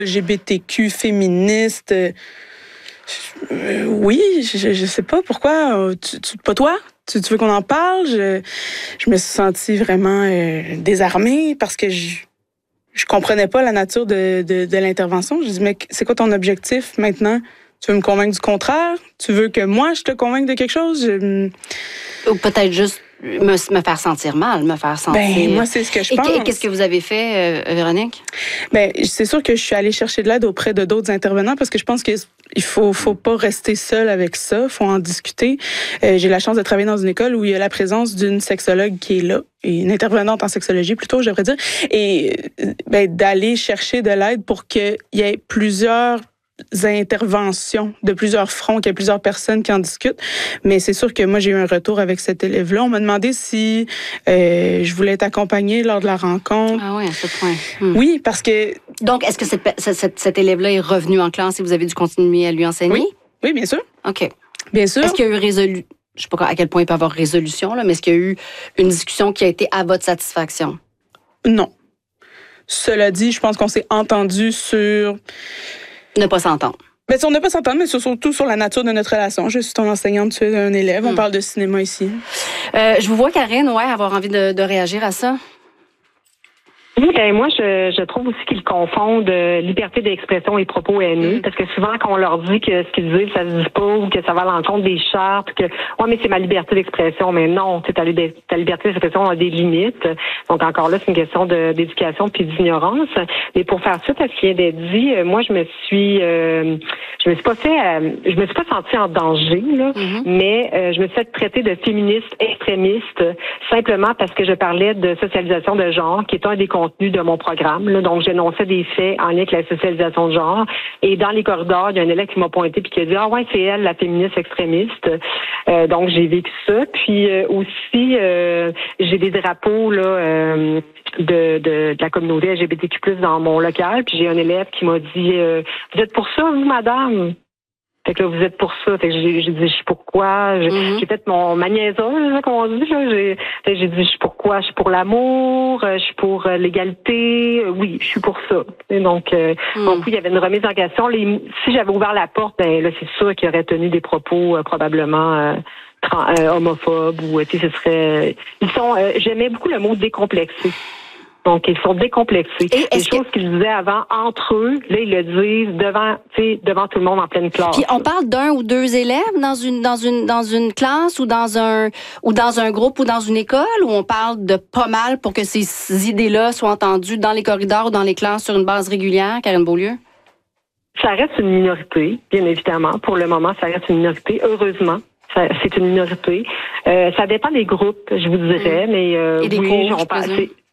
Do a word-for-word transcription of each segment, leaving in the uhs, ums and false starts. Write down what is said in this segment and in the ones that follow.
L G B T Q, féministe. Euh, oui, je, je sais pas pourquoi. Tu, tu, pas toi? Tu, tu veux qu'on en parle? Je, je me suis sentie vraiment euh, désarmée parce que je, je comprenais pas la nature de, de, de l'intervention. Je dis, mais c'est quoi ton objectif maintenant? Tu veux me convaincre du contraire? Tu veux que moi, je te convainque de quelque chose? Je... Ou peut-être juste me, me faire sentir mal, me faire sentir... Ben, moi, c'est ce que je et pense. Et qu'est-ce que vous avez fait, euh, Véronique? Ben, c'est sûr que je suis allée chercher de l'aide auprès de d'autres intervenants parce que je pense qu'il faut, faut pas rester seul avec ça. Il faut en discuter. Euh, j'ai la chance de travailler dans une école où il y a la présence d'une sexologue qui est là, et une intervenante en sexologie plutôt, je devrais dire, et ben, d'aller chercher de l'aide pour qu'il y ait plusieurs interventions de plusieurs fronts, qu'il y a plusieurs personnes qui en discutent. Mais c'est sûr que moi, j'ai eu un retour avec cet élève-là. On m'a demandé si euh, je voulais être accompagnée lors de la rencontre. Ah oui, à ce point. Hmm. Oui, parce que... Donc, est-ce que cette, cette, cet élève-là est revenu en classe et vous avez dû continuer à lui enseigner? Oui, oui, bien sûr. OK. Bien sûr. Est-ce qu'il y a eu résolu... Je ne sais pas à quel point il peut y avoir résolution, là, mais est-ce qu'il y a eu une discussion qui a été à votre satisfaction? Non. Cela dit, je pense qu'on s'est entendu sur... Ne pas s'entendre. Ben, on ne pas s'entendre, mais surtout sur la nature de notre relation. Je suis ton enseignante, tu es un élève. On hmm. parle de cinéma ici. Euh, je vous vois, Karine, ouais, avoir envie de, de réagir à ça. Oui, ben moi, je, je trouve aussi qu'ils confondent euh, liberté d'expression et propos haineux, mm. parce que souvent, quand on leur dit que ce qu'ils disent, ça se dit pas, ou que ça va à l'encontre des chartes, que ouais, mais c'est ma liberté d'expression, mais non, ta, ta liberté d'expression a des limites. Donc encore là, c'est une question de, d'éducation puis d'ignorance. Mais pour faire suite à ce qui vient d'être dit, euh, moi, je me suis, euh, je me suis pas fait, euh, je me suis pas sentie en danger, là, mm-hmm. mais euh, je me suis fait traiter de féministe extrémiste simplement parce que je parlais de socialisation de genre, qui est un des contenus de mon programme. Là. Donc, j'énonçais des faits en lien avec la socialisation de genre. Et dans les corridors, il y a un élève qui m'a pointé puis qui a dit « Ah ouais, c'est elle, la féministe extrémiste. Euh, » Donc, j'ai vécu ça. Puis euh, aussi, euh, j'ai des drapeaux là euh, de, de, de la communauté L G B T Q plus, dans mon local. Puis j'ai un élève qui m'a dit euh, « Vous êtes pour ça, vous, madame? » Fait que là, vous êtes pour ça. Fait que j'ai, j'ai dit, je suis pourquoi. J'ai, mm-hmm. j'ai fait mon, ma niaiseuse, comme on dit. Là. J'ai, fait que j'ai dit, je suis pourquoi. Je suis pour l'amour. Je suis pour euh, l'égalité. Oui, je suis pour ça. Et donc, euh, mm. donc, oui, il y avait une remise en question. Les, si j'avais ouvert la porte, ben là, c'est sûr qu'il aurait tenu des propos euh, probablement euh, trans, euh, homophobes ou, tu sais, ce serait... Ils sont... Euh, j'aimais beaucoup le mot décomplexé. Donc, ils sont décomplexés. Et les choses que... qu'ils disaient avant entre eux, là, ils le disent devant, tu sais, devant tout le monde en pleine classe. Puis on parle d'un ou deux élèves dans une dans une dans une classe ou dans un ou dans un groupe ou dans une école, ou on parle de pas mal pour que ces idées-là soient entendues dans les corridors ou dans les classes sur une base régulière, Karine Beaulieu? Ça reste une minorité, bien évidemment. Pour le moment, ça reste une minorité. Heureusement. Ça, c'est une minorité. Euh, ça dépend des groupes, je vous dirais, mmh. mais euh, Et des oui, cours, on parle.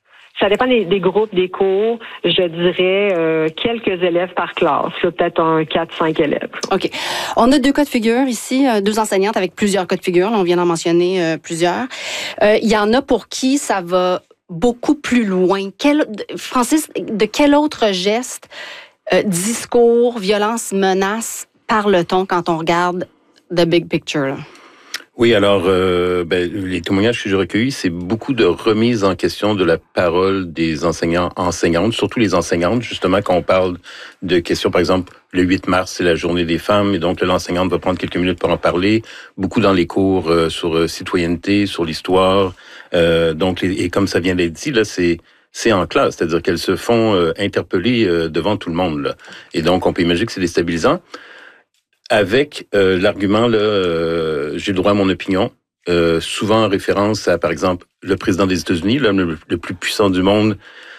Ça dépend des, des groupes, des cours. Je dirais euh, quelques élèves par classe. Là, peut-être un quatre cinq élèves. OK. On a deux cas de figure ici, deux enseignantes avec plusieurs cas de figure. Là, on vient d'en mentionner euh, plusieurs. Euh, il y en a pour qui ça va beaucoup plus loin. Quel, Francis, de quel autre geste, euh, discours, violence, menace parle-t-on quand on regarde the big picture, là? Oui, alors, euh, ben, les témoignages que j'ai recueillis, c'est beaucoup de remise en question de la parole des enseignants, enseignantes, surtout les enseignantes, justement, quand on parle de questions, par exemple, le huit mars, c'est la journée des femmes, et donc l'enseignante va prendre quelques minutes pour en parler, beaucoup dans les cours euh, sur euh, citoyenneté, sur l'histoire, euh, donc, les, et comme ça vient d'être dit, là, c'est c'est en classe, c'est-à-dire qu'elles se font euh, interpeller euh, devant tout le monde, là. Et donc, on peut imaginer que c'est déstabilisant. Avec euh, l'argument, là, euh, j'ai le droit à mon opinion, euh, souvent en référence à, par exemple, le président des États-Unis, l'homme le, le plus puissant du monde,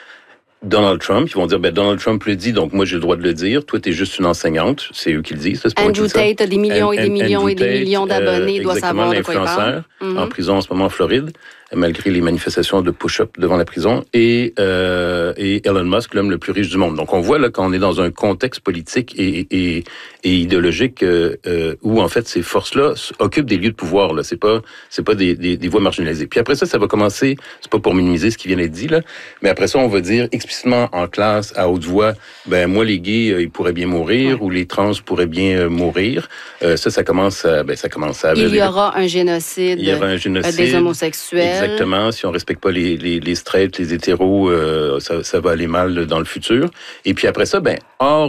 Donald Trump. Ils vont dire, ben Donald Trump le dit, donc moi j'ai le droit de le dire. Toi, t'es juste une enseignante, c'est eux qui le disent. C'est Andrew Tate a des millions and, et des millions et des Tate, millions d'abonnés, il doit savoir de quoi il parle. Mm-hmm. En prison en ce moment en Floride, malgré les manifestations de push-up devant la prison, et, euh, et Elon Musk, l'homme le plus riche du monde. Donc on voit là qu'on est dans un contexte politique et, et, et idéologique euh, où en fait ces forces-là occupent des lieux de pouvoir. Là, c'est pas c'est pas des, des, des voies marginalisées. Puis après ça, ça va commencer. C'est pas pour minimiser ce qui vient d'être dit là, mais après ça, on va dire explicitement en classe à haute voix, ben moi les gays euh, ils pourraient bien mourir, ouais. ou les trans pourraient bien euh, mourir. Euh, ça, ça commence à ben ça commence à. Il y aura un génocide. Il y aura un génocide des homosexuels. Exactement. Si on respecte pas les, les, les straights, les hétéros, euh, ça, ça va aller mal dans le futur. Et puis après ça, ben, hors